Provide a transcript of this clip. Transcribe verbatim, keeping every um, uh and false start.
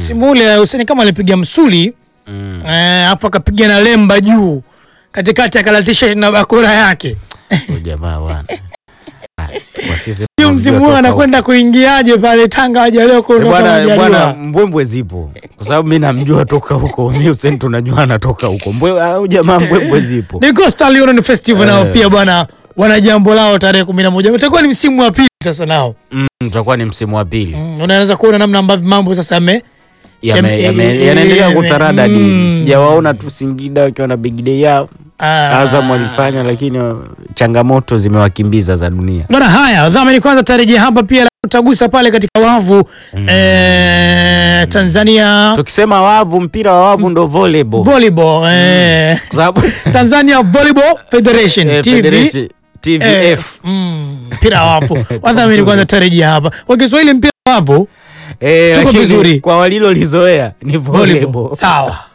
Msimu ule Hussein kama alipiga msuli mm. eh afa akapiga na lemba juu katikati akalatisha na bakora yake. O jamaa bwana. Basi kwa sisi sio msimu anakwenda kuingiaje pale Tanga waje leo kuondoka bwana bwana mbwembwe zipo. Kwa sababu mimi namjua toka huko. Mimi Hussein tunajua anatoka huko. Mbwe au jamaa mbwembwe zipo. Ni Coastal Union Festival nao pia bwana wana jambo lao tarehe kumi na moja. Utakuwa ni msimu wa pili sasa nao. Mm, utakuwa ni msimu wa pili. Mm, unaanza kuona namna ambavyo mambo sasa yame yanaendelea kutaradadi. Mm. Sijawaona tu Singida wakiwa na big day yao. Ah. Azam walifanya lakini changamoto zimewakimbiza za dunia. Bwana haya, dhamini kwanza tarejea hapa pia utagusa pale katika wavu mm. eh, Tanzania. Tukisema wavu mpira wa wavu ndo volleyball. Volleyball eh kwa sababu Tanzania Volleyball Federation eh, T V T V F mm, mpira wa wavu. Wadhamini kwanza tarejea hapa. Kwa Kiswahili mpira wa wavu eh, tuko vizuri. Kwa walilo lizoea ni volleyball. Sawa.